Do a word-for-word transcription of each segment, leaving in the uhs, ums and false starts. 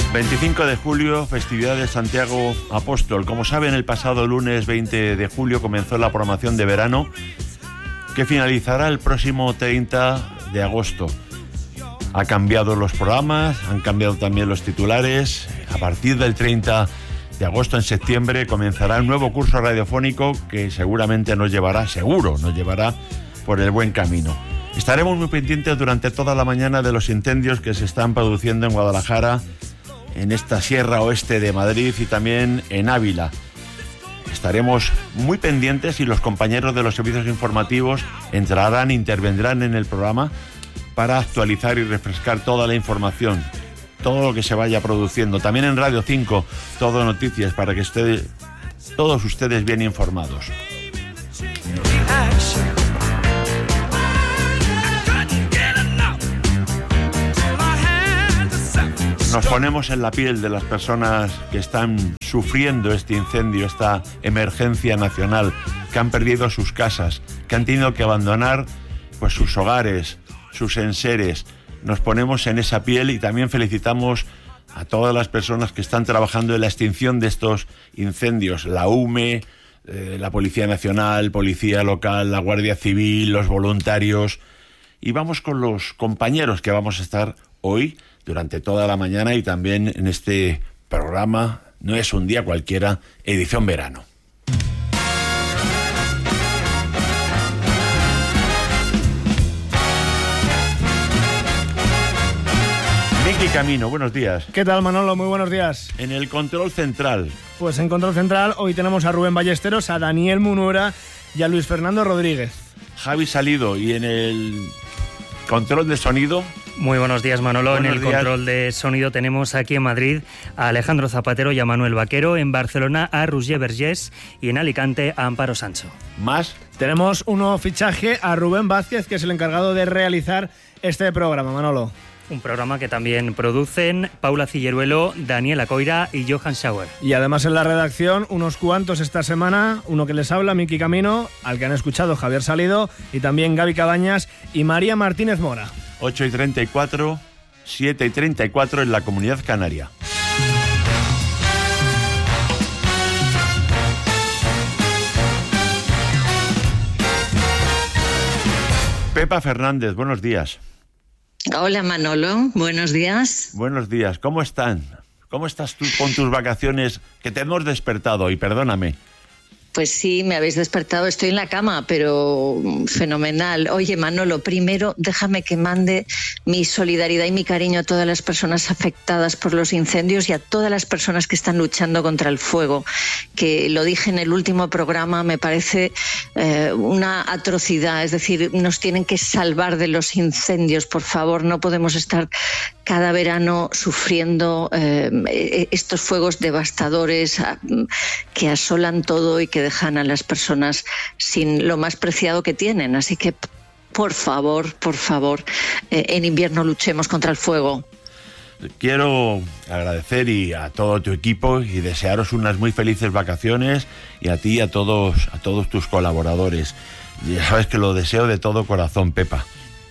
veinticinco de julio, festividad de Santiago Apóstol. Como saben, el pasado lunes veinte de julio comenzó la programación de verano que finalizará el próximo treinta de agosto. Ha cambiado los programas, han cambiado también los titulares. A partir del treinta de agosto, en septiembre, comenzará un nuevo curso radiofónico que seguramente nos llevará, seguro nos llevará por el buen camino. Estaremos muy pendientes durante toda la mañana de los incendios que se están produciendo en Guadalajara, en esta sierra oeste de Madrid y también en Ávila. Estaremos muy pendientes y los compañeros de los servicios informativos entrarán, intervendrán en el programa para actualizar y refrescar toda la información, todo lo que se vaya produciendo. También en Radio cinco, todo noticias para que ustedes, todos ustedes bien informados. Nos ponemos en la piel de las personas que están sufriendo este incendio, esta emergencia nacional, que han perdido sus casas, que han tenido que abandonar pues sus hogares, sus enseres. Nos ponemos en esa piel y también felicitamos a todas las personas que están trabajando en la extinción de estos incendios, la U M E, eh, la Policía Nacional, Policía Local, la Guardia Civil, los voluntarios. Y vamos con los compañeros que vamos a estar hoy durante toda la mañana y también en este programa No es un día cualquiera, edición verano. Miki Camino, buenos días. ¿Qué tal, Manolo? Muy buenos días. En el control central. Pues en control central hoy tenemos a Rubén Ballesteros, a Daniel Munuera y a Luis Fernando Rodríguez. Javi Salido, y en el control de sonido. Muy buenos días, Manolo. Buenos en el días. control de sonido tenemos aquí en Madrid a Alejandro Zapatero y a Manuel Vaquero, en Barcelona a Roger Vergés y en Alicante a Amparo Sancho. ¿Más? Tenemos un nuevo fichaje, a Rubén Vázquez, que es el encargado de realizar este programa, Manolo. Un programa que también producen Paula Cilleruelo, Daniela Coira y Johan Schauer. Y además en la redacción, unos cuantos esta semana, uno que les habla, Miki Camino, al que han escuchado Javier Salido, y también Gaby Cabañas y María Martínez Mora. ocho y treinta y cuatro, siete y treinta y cuatro en la Comunidad Canaria. Pepa Fernández, buenos días. Hola, Manolo, buenos días. Buenos días, ¿cómo están? ¿Cómo estás tú con tus vacaciones que te hemos despertado? Y perdóname. Pues sí, me habéis despertado, estoy en la cama, pero fenomenal. Oye, Manolo, primero déjame que mande mi solidaridad y mi cariño a todas las personas afectadas por los incendios y a todas las personas que están luchando contra el fuego, que lo dije en el último programa, me parece eh, una atrocidad, es decir, nos tienen que salvar de los incendios, por favor, no podemos estar cada verano sufriendo eh, estos fuegos devastadores que asolan todo y que dejan a las personas sin lo más preciado que tienen. Así que, por favor, por favor, eh, en invierno luchemos contra el fuego. Quiero agradecer y a todo tu equipo y desearos unas muy felices vacaciones, y a ti y a todos, a todos tus colaboradores. Ya sabes que lo deseo de todo corazón, Pepa.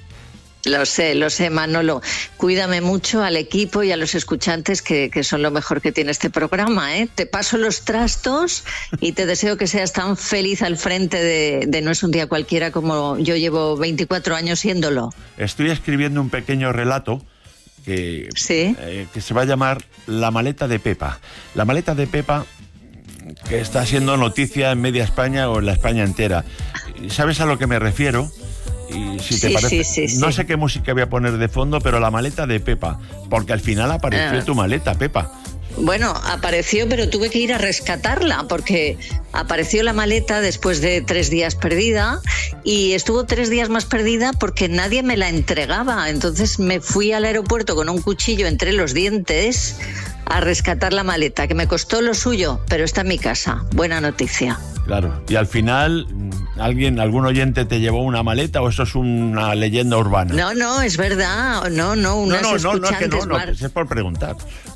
Lo sé, lo sé, Manolo. Cuídame mucho al equipo y a los escuchantes, que, que son lo mejor que tiene este programa, ¿eh? Te paso los trastos y te deseo que seas tan feliz al frente de, de No es un día cualquiera como yo llevo veinticuatro años siéndolo. Estoy escribiendo un pequeño relato que, ¿Sí? eh, que se va a llamar La maleta de Pepa. La maleta de Pepa, que está siendo noticia en media España o en la España entera. ¿Sabes a lo que me refiero? Y si te sí, parece, sí, sí, no sí. sé qué música voy a poner de fondo, pero la maleta de Pepa, porque al final apareció Ah. tu maleta, Pepa. Bueno, apareció, pero tuve que ir a rescatarla porque apareció la maleta después de tres días perdida y estuvo tres días más perdida porque nadie me la entregaba. Entonces me fui al aeropuerto con un cuchillo entre los dientes a rescatar la maleta, que me costó lo suyo, pero está en mi casa. Buena noticia. Claro. Y al final, ¿alguien, algún oyente te llevó una maleta o eso es una leyenda urbana? No, no, es verdad. No, no, unas no, no, no, no, es que escuchantes, no, no, Mar- es por preguntar.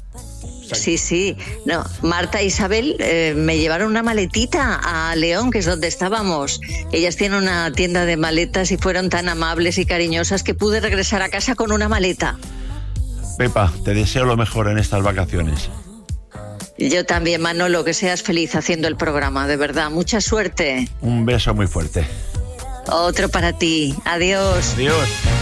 Sí, sí. No, Marta e Isabel eh, me llevaron una maletita a León, que es donde estábamos. Ellas tienen una tienda de maletas y fueron tan amables y cariñosas que pude regresar a casa con una maleta. Pepa, te deseo lo mejor en estas vacaciones. Yo también, Manolo, que seas feliz haciendo el programa, de verdad. Mucha suerte. Un beso muy fuerte. Otro para ti. Adiós. Adiós.